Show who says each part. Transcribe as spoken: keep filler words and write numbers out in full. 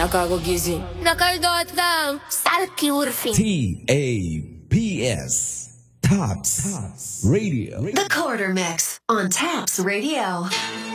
Speaker 1: Nakagugising. Nakaldot lang. Salkiurfi.
Speaker 2: T A P S. Tops. Tops Radio.
Speaker 3: The Quarter Mix on Taps Radio.